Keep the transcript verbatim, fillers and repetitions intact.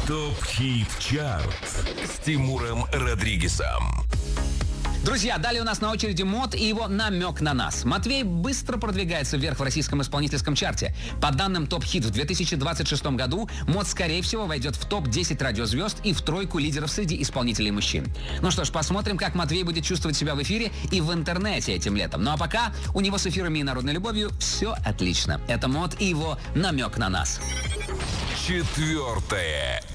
ТОП-хит чарт с Тимуром Родригезом. Друзья, далее у нас на очереди МОД и его «Намек на нас». Матвей быстро продвигается вверх в российском исполнительском чарте. По данным ТОП-хит в две тысячи двадцать шестом году МОД, скорее всего, войдет в топ десять радиозвезд и в тройку лидеров среди исполнителей мужчин. Ну что ж, посмотрим, как Матвей будет чувствовать себя в эфире и в интернете этим летом. Ну а пока у него с эфирами и народной любовью все отлично. Это МОД и его «Намек на нас». Четвертое